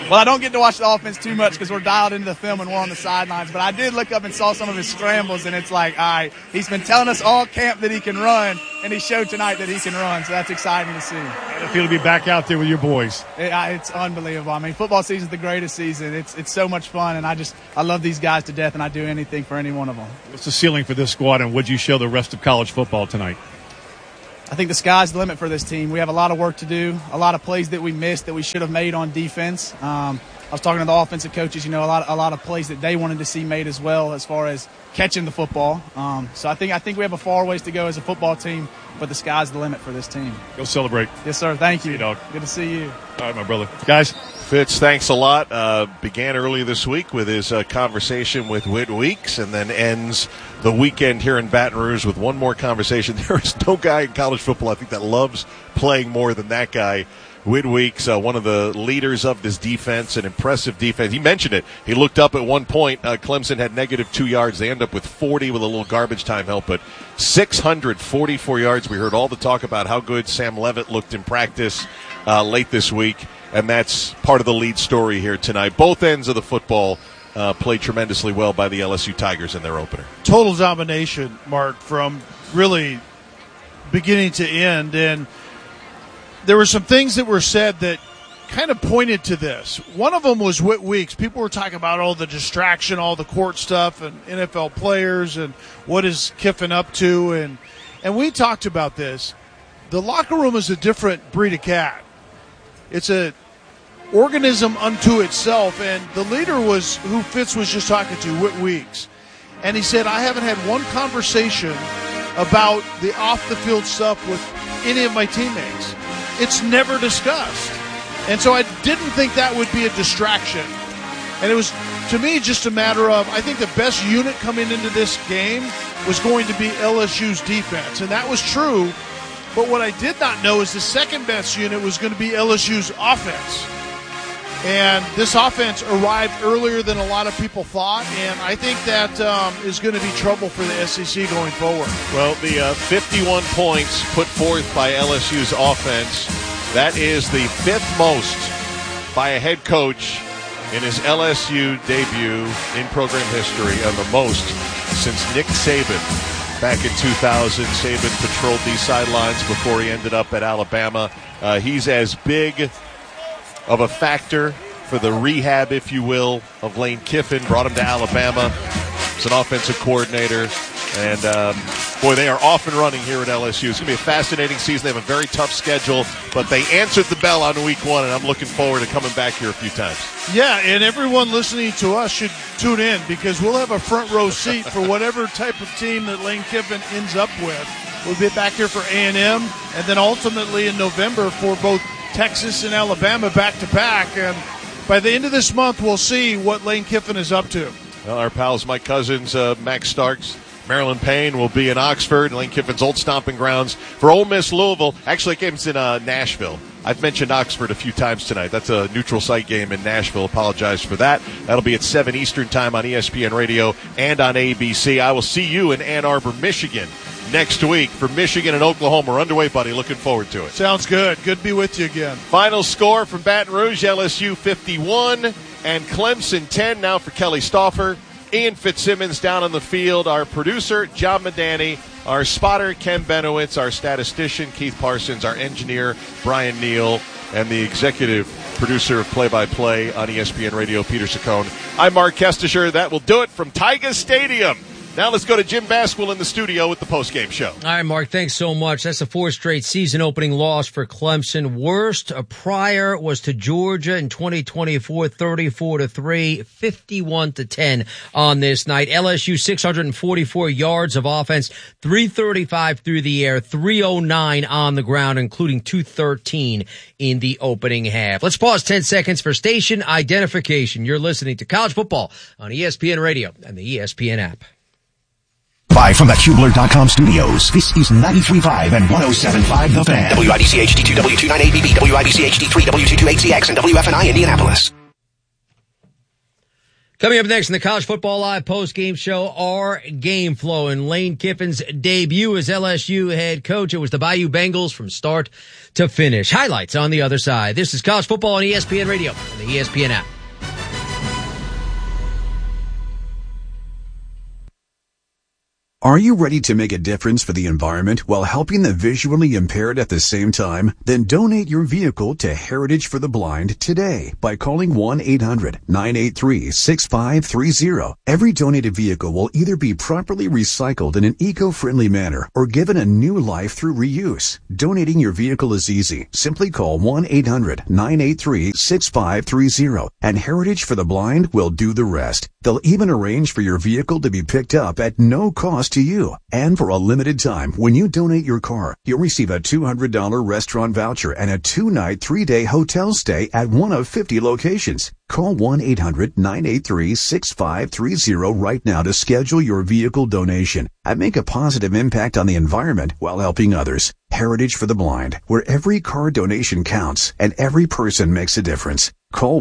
Well, I don't get to watch the offense too much because we're dialed into the film and we're on the sidelines. But I did look up and saw some of his scrambles, and it's like, all right, he's been telling us all camp that he can run, and he showed tonight that he can run. So that's exciting to see. I feel to be back out there with your boys. It's unbelievable. I mean, football season is the greatest season. It's so much fun, and I love these guys to death, and I do anything for any one of them. What's the ceiling for this squad, and would you show the rest of college football tonight? I think the sky's the limit for this team. We have a lot of work to do, a lot of plays that we missed that we should have made on defense. I was talking to the offensive coaches, a lot of plays that they wanted to see made as well as far as catching the football. So I think we have a far ways to go as a football team, but the sky's the limit for this team. Go celebrate. Yes, sir. Thank you. See you, dog. Good to see you. All right, my brother. Guys. Fitz, thanks a lot. Began earlier this week with his conversation with Whit Weeks, and then ends the weekend here in Baton Rouge with one more conversation. There is no guy in college football, I think, that loves playing more than that guy. Whit Weeks, one of the leaders of this defense, an impressive defense. He mentioned it. He looked up at one point. Clemson had negative 2 yards. They end up with 40 with a little garbage time help, but 644 yards. We heard all the talk about how good Sam Leavitt looked in practice late this week, and that's part of the lead story here tonight. Both ends of the football played tremendously well by the LSU Tigers in their opener. Total domination, Mark, from really beginning to end, and there were some things that were said that kind of pointed to this. One of them was Whit Weeks. People were talking about all the distraction, all the court stuff, and NFL players, and what is Kiffin up to, and we talked about this. The locker room is a different breed of cat. It's a organism unto itself, and the leader was who Fitz was just talking to, Whit Weeks. And he said, I haven't had one conversation about the off-the-field stuff with any of my teammates. It's never discussed. And so I didn't think that would be a distraction. And it was, to me, just a matter of, I think the best unit coming into this game was going to be LSU's defense. And that was true. But what I did not know is the second best unit was going to be LSU's offense. And this offense arrived earlier than a lot of people thought, and I think that is going to be trouble for the SEC going forward. Well, the 51 points put forth by LSU's offense, that is the fifth most by a head coach in his LSU debut in program history, and the most since Nick Saban back in 2000. Saban patrolled these sidelines before he ended up at Alabama. He's as big of a factor for the rehab, if you will, of Lane Kiffin. Brought him to Alabama as an offensive coordinator. And, boy, they are off and running here at LSU. It's going to be a fascinating season. They have a very tough schedule, but they answered the bell on week one, and I'm looking forward to coming back here a few times. Yeah, and everyone listening to us should tune in because we'll have a front row seat for whatever type of team that Lane Kiffin ends up with. We'll be back here for A&M, and then ultimately in November for both Texas and Alabama back-to-back. And by the end of this month, we'll see what Lane Kiffin is up to. Well, our pals Mike Cousins, Max Starks, Marilyn Payne will be in Oxford, Lane Kiffin's old stomping grounds for Ole Miss Louisville. Actually, game's in Nashville. I've mentioned Oxford a few times tonight. That's a neutral site game in Nashville. Apologize for that. That'll be at 7 Eastern time on ESPN Radio and on ABC. I will see you in Ann Arbor, Michigan next week for Michigan and Oklahoma. We're underway, buddy. Looking forward to it. Sounds good. Good to be with you again. Final score from Baton Rouge, LSU 51 and Clemson 10. Now for Kelly Stauffer. Ian Fitzsimmons down on the field, our producer, John Medani, our spotter, Ken Benowitz, our statistician, Keith Parsons, our engineer, Brian Neal, and the executive producer of play-by-play on ESPN Radio, Peter Saccone. I'm Mark Kestisher. That will do it from Tiger Stadium. Now let's go to Jim Basquill in the studio with the postgame show. All right, Mark, thanks so much. That's a fourth straight season-opening loss for Clemson. Worst prior was to Georgia in 2024, 34-3, 51-10 on this night. LSU 644 yards of offense, 335 through the air, 309 on the ground, including 213 in the opening half. Let's pause 10 seconds for station identification. You're listening to College Football on ESPN Radio and the ESPN app. Live from the Hubler.com studios, this is 93.5 and 107.5 The Fan. WIBC HD2, W29ABB, WIBC HD3, W22ACX, and WFNI Indianapolis. Coming up next in the College Football Live post-game show, our game flow and Lane Kiffin's debut as LSU head coach. It was the Bayou Bengals from start to finish. Highlights on the other side. This is college football on ESPN Radio and the ESPN app. Are you ready to make a difference for the environment while helping the visually impaired at the same time? Then donate your vehicle to Heritage for the Blind today by calling 1-800-983-6530. Every donated vehicle will either be properly recycled in an eco-friendly manner or given a new life through reuse. Donating your vehicle is easy. Simply call 1-800-983-6530 and Heritage for the Blind will do the rest. They'll even arrange for your vehicle to be picked up at no cost to you. And for a limited time, when you donate your car, you'll receive a $200 restaurant voucher and a 2-night, 3-day hotel stay at one of 50 locations. Call 1-800-983-6530 right now to schedule your vehicle donation and make a positive impact on the environment while helping others. Heritage for the Blind, where every car donation counts and every person makes a difference. Call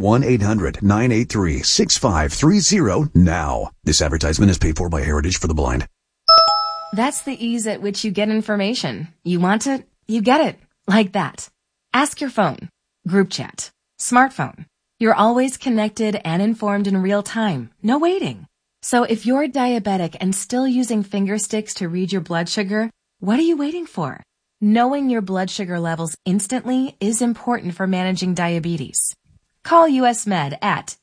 1-800-983-6530 now. This advertisement is paid for by Heritage for the Blind. That's the ease at which you get information. You want it, you get it. Like that. Ask your phone. Group chat. Smartphone. You're always connected and informed in real time. No waiting. So if you're diabetic and still using finger sticks to read your blood sugar, what are you waiting for? Knowing your blood sugar levels instantly is important for managing diabetes. Call US Med at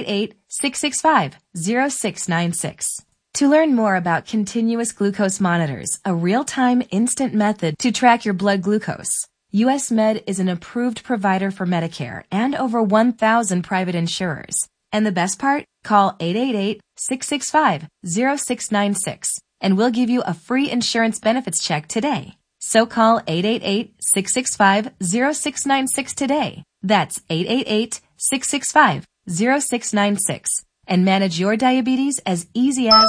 888-665-0696. To learn more about continuous glucose monitors, a real-time instant method to track your blood glucose, US Med is an approved provider for Medicare and over 1,000 private insurers. And the best part? Call 888-665-0696 and we'll give you a free insurance benefits check today. So call 888-665-0696 today. That's 888-665-0696 and manage your diabetes as easy as...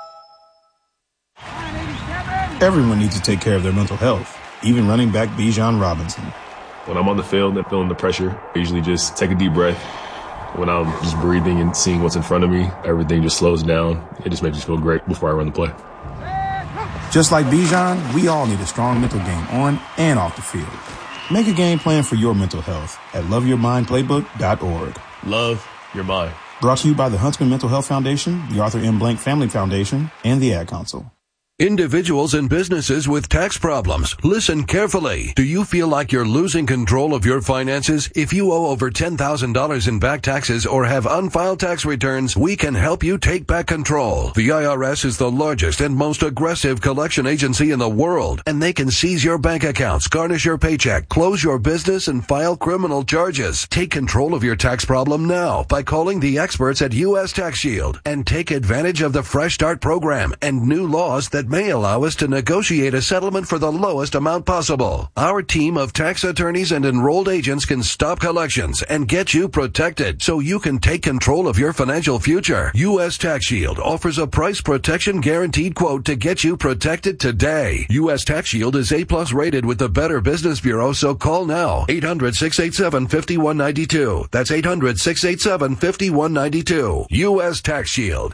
Everyone needs to take care of their mental health, even running back Bijan Robinson. When I'm on the field and feeling the pressure, I usually just take a deep breath. When I'm just breathing and seeing what's in front of me, everything just slows down. It just makes me feel great before I run the play. Just like Bijan, we all need a strong mental game on and off the field. Make a game plan for your mental health at loveyourmindplaybook.org. Love your mind. Brought to you by the Huntsman Mental Health Foundation, the Arthur M. Blank Family Foundation, and the Ad Council. Individuals and businesses with tax problems, listen carefully. Do you feel like you're losing control of your finances? If you owe over $10,000 in back taxes or have unfiled tax returns, we can help you take back control. The IRS is the largest and most aggressive collection agency in the world, and they can seize your bank accounts, garnish your paycheck, close your business, and file criminal charges. Take control of your tax problem now by calling the experts at U.S. Tax Shield and take advantage of the Fresh Start program and new laws that may allow us to negotiate a settlement for the lowest amount possible. Our team of tax attorneys and enrolled agents can stop collections and get you protected so you can take control of your financial future. U.S. Tax Shield offers a price protection guaranteed quote to get you protected today. U.S. Tax Shield is A+ rated with the Better Business Bureau, so call now. 800-687-5192. That's 800-687-5192. U.S. Tax Shield.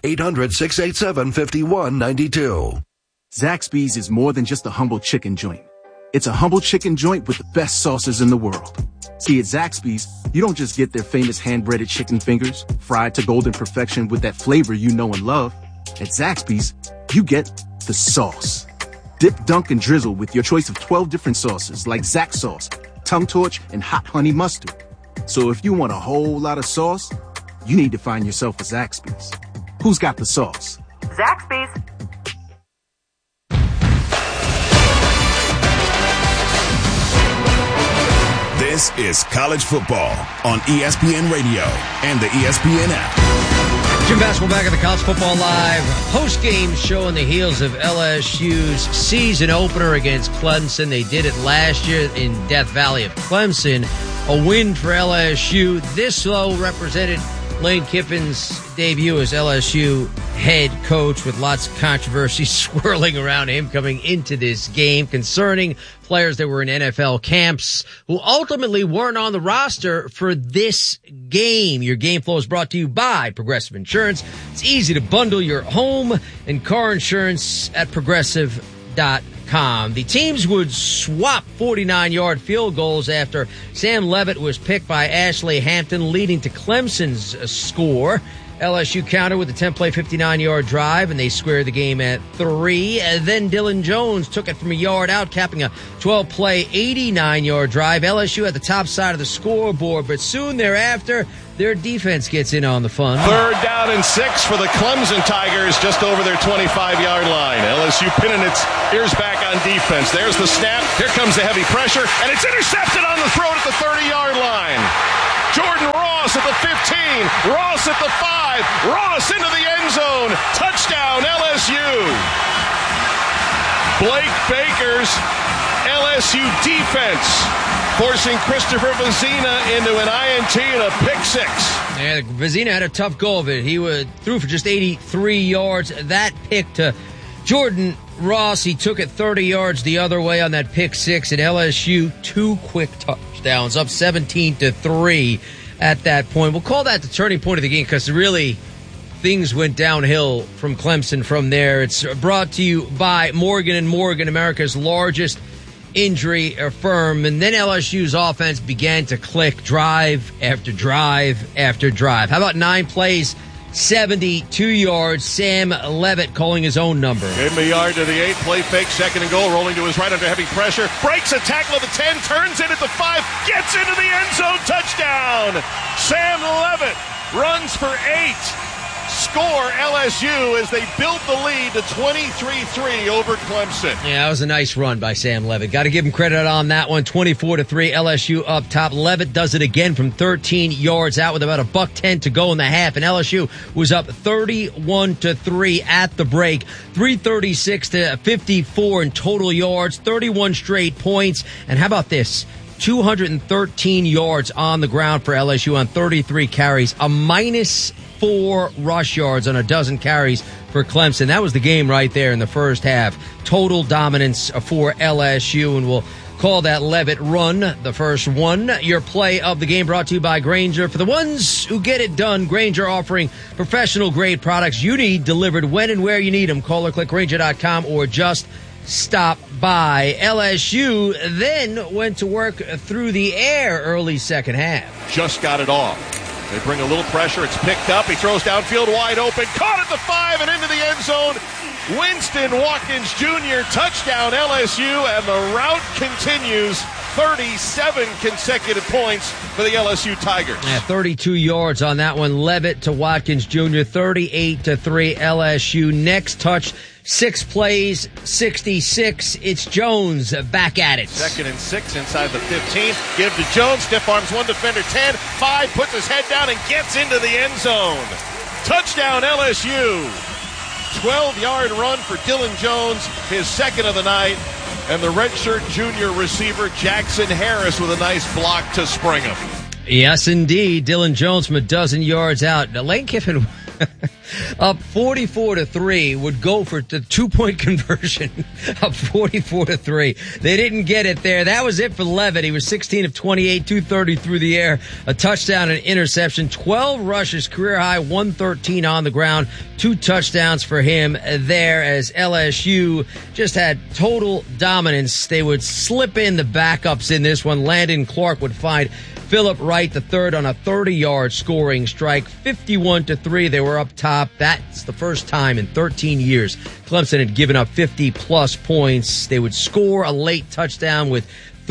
800-687-5192. Zaxby's is more than just a humble chicken joint. It's a humble chicken joint with the best sauces in the world. See, at Zaxby's, you don't just get their famous hand-breaded chicken fingers, fried to golden perfection with that flavor you know and love. At Zaxby's, you get the sauce. Dip, dunk, and drizzle with your choice of 12 different sauces like Zax sauce, tongue torch, and hot honey mustard. So if you want a whole lot of sauce, you need to find yourself a Zaxby's. Who's got the sauce? Zaxby's. This is college football on ESPN Radio and the ESPN app. Jim Basketball back at the College Football Live post-game show on the heels of LSU's season opener against Clemson. They did it last year in Death Valley of Clemson. A win for LSU. This though represented Lane Kiffin's debut as LSU head coach, with lots of controversy swirling around him coming into this game concerning players that were in NFL camps who ultimately weren't on the roster for this game. Your game flow is brought to you by Progressive Insurance. It's easy to bundle your home and car insurance at progressive.com. NBC.com. The teams would swap 49-yard field goals after Sam Levitt was picked by Ashley Hampton, leading to Clemson's score. LSU countered with a 10-play, 59-yard drive, and they squared the game at 3. Then Dylan Jones took it from a yard out, capping a 12-play, 89-yard drive. LSU at the top side of the scoreboard, but soon thereafter, their defense gets in on the fun. 3rd down and 6 for the Clemson Tigers, just over their 25-yard line. LSU pinning its ears back on defense. There's the snap. Here comes the heavy pressure, and it's intercepted on the throw at the 30-yard line. Jordan Ross at the 15, Ross at the 5, Ross into the end zone. Touchdown, LSU. Blake Baker's LSU defense forcing Christopher Vezina into an INT and a pick 6. Yeah, Vezina had a tough go of it. He threw for just 83 yards. That pick to Jordan Ross, he took it 30 yards the other way on that pick 6, and LSU 2 quick touchdowns, up 17-3 at that point. We'll call that the turning point of the game because really things went downhill from Clemson from there. It's brought to you by Morgan & Morgan, America's largest injury firm. And then LSU's offense began to click drive after drive after drive. How about 9 plays, 72 yards? Sam Levitt calling his own number. Gave him a yard to the 8, play fake, 2nd and goal, rolling to his right under heavy pressure. Breaks a tackle at the 10, turns in at the 5, gets into the end zone, touchdown! Sam Levitt runs for 8. Score LSU as they built the lead to 23-3 over Clemson. Yeah, that was a nice run by Sam Levitt. Got to give him credit on that one. 24-3, LSU up top. Levitt does it again from 13 yards out with about $1:10 to go in the half, and LSU was up 31-3 at the break. 336-54 in total yards, 31 straight points, and how about this? 213 yards on the ground for LSU on 33 carries, a -4 rush yards on a dozen carries for Clemson. That was the game right there in the first half. Total dominance for LSU, and we'll call that Levitt run the first one. Your play of the game brought to you by Grainger. For the ones who get it done, Grainger offering professional-grade products you need delivered when and where you need them. Call or click Grainger.com or just stop by. LSU then went to work through the air early second half. Just got it off. They bring a little pressure. It's picked up. He throws downfield wide open. Caught at the 5 and into the end zone. Winston Watkins Jr. touchdown LSU, and the route continues. 37 consecutive points for the LSU Tigers. Yeah, 32 yards on that one. Levitt to Watkins Jr. 38-3 LSU. Next touch, 6 plays, 66. It's Jones back at it. 2nd and 6 inside the 15. Give to Jones. Stiff arms one defender. 10, 5, puts his head down and gets into the end zone. Touchdown LSU. 12-yard run for Dylan Jones, his 2nd of the night. And the redshirt junior receiver, Jackson Harris, with a nice block to spring him. Yes, indeed. Dylan Jones from a dozen yards out. Now, Lane Kiffin up 44-3 would go for the 2-point conversion. Up 44-3. They didn't get it there. That was it for Levitt. He was 16 of 28, 230 through the air, a touchdown and interception, 12 rushes, career high, 113 on the ground, 2 touchdowns for him there as LSU just had total dominance. They would slip in the backups in this one. Landon Clark would find Philip Wright III on a 30-yard scoring strike, 51-3. They were up top. That's the first time in 13 years Clemson had given up 50-plus points. They would score a late touchdown with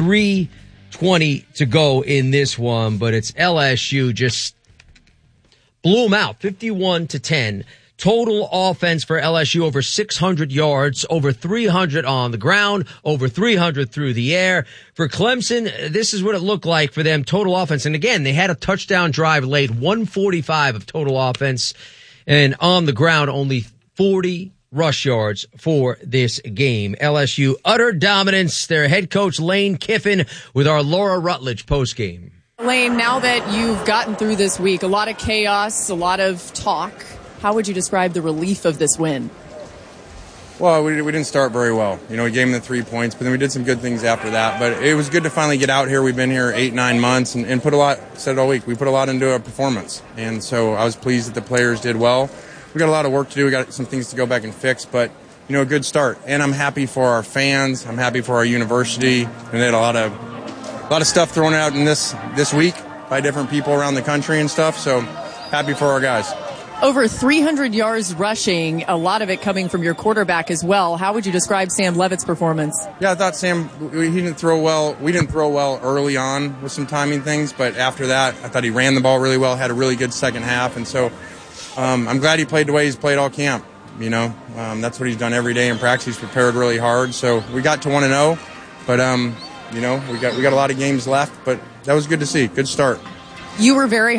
3:20 to go in this one, but it's LSU just blew them out, 51-10. Total offense for LSU over 600 yards, over 300 on the ground, over 300 through the air. For Clemson, this is what it looked like for them, total offense. And again, they had a touchdown drive late, 145 of total offense. And on the ground, only 40 rush yards for this game. LSU utter dominance. Their head coach, Lane Kiffin, with our Laura Rutledge postgame. Lane, now that you've gotten through this week, a lot of chaos, a lot of talk. How would you describe the relief of this win? Well, we didn't start very well. You know, we gave them the 3 points, but then we did some good things after that. But it was good to finally get out here. We've been here 8-9 months and put a lot, said it all week, we put a lot into our performance. And so I was pleased that the players did well. We got a lot of work to do. We got some things to go back and fix, but a good start. And I'm happy for our fans. I'm happy for our university. And they had a lot of stuff thrown out in this week by different people around the country and stuff. So happy for our guys. Over 300 yards rushing, a lot of it coming from your quarterback as well. How would you describe Sam Levitt's performance? Yeah, I thought he didn't throw well. We didn't throw well early on with some timing things, but after that, I thought he ran the ball really well, had a really good second half, and so I'm glad he played the way he's played all camp. That's what he's done every day in practice. He's prepared really hard. So we got to 1-0, but we got a lot of games left, but that was good to see. Good start. You were very